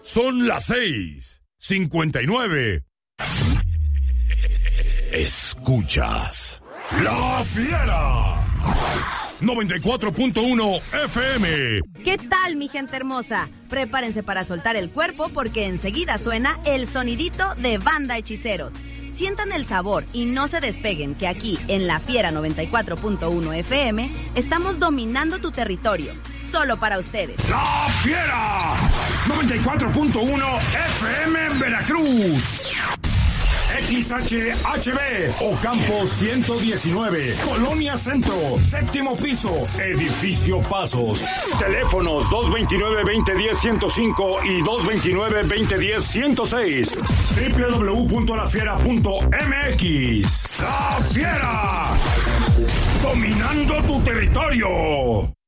Son las 6:59. Escuchas La Fiera 94.1 FM. ¿Qué tal, mi gente hermosa? Prepárense para soltar el cuerpo porque enseguida suena el sonidito de Banda Hechiceros. Sientan el sabor y no se despeguen, que aquí en La Fiera 94.1 FM estamos dominando tu territorio, solo para ustedes. La Fiera 94.1 FM en Veracruz. XHHB, Ocampo 119, Colonia Centro, séptimo piso, Edificio Pasos. Teléfonos 229-2010-105 y 229-2010-106. www.lafiera.mx. La Fiera, dominando tu territorio.